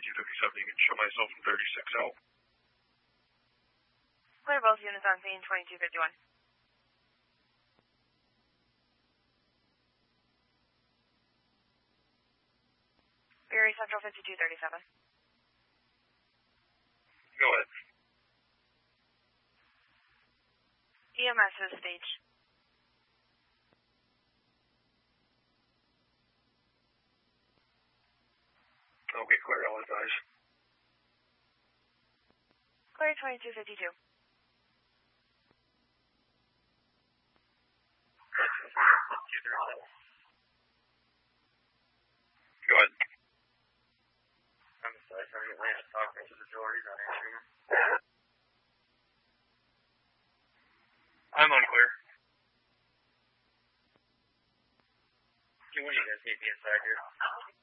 5237, you can show myself from 36 out. Clear both units on scene, 2251. Erie Central 5237. Go ahead. EMS is stage. Okay, clear, I'll advise. Clear 2252. Go ahead. I'm sorry, Sergeant Lance talking to the Geordies on answering. I'm unclear. When you guys get me inside here?